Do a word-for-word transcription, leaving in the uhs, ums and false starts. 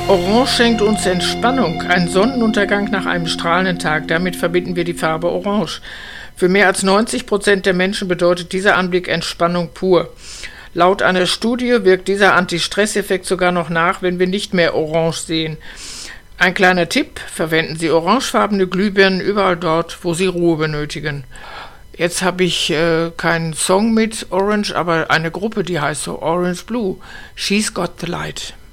Orange schenkt uns Entspannung, ein Sonnenuntergang nach einem strahlenden Tag. Damit verbinden wir die Farbe Orange. Für mehr als neunzig Prozent der Menschen bedeutet dieser Anblick Entspannung pur. Laut einer Studie wirkt dieser Anti-Stress-Effekt sogar noch nach, wenn wir nicht mehr orange sehen. Ein kleiner Tipp: Verwenden Sie orangefarbene Glühbirnen überall dort, wo Sie Ruhe benötigen. Jetzt habe ich äh, keinen Song mit Orange, aber eine Gruppe, die heißt so Orange Blue. She's Got the Light.